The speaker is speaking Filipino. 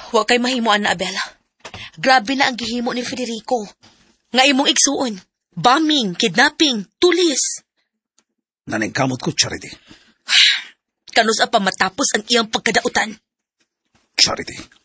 Wa kay mahimuan na, Abel. Grabe na ang gihimo ni Federico. Nga imong igsuon. Bombing, kidnapping, tulis. Naningkamot ko, Charity. Kanus pa matapos ang iyang pagkadautan. Charity,